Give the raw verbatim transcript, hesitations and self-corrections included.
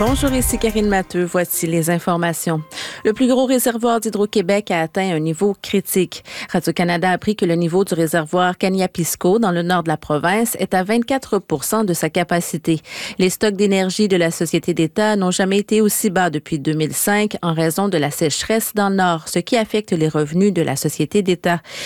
Bonjour, ici Karine Matteux. Voici les informations. Le plus gros réservoir d'Hydro-Québec a atteint un niveau critique. Radio-Canada a appris que le niveau du réservoir Kaniapisco, dans le nord de la province, est à vingt-quatre pour cent de sa capacité. Les stocks d'énergie de la Société d'État n'ont jamais été aussi bas depuis deux mille cinq en raison de la sécheresse dans le nord, ce qui affecte les revenus de la Société d'État.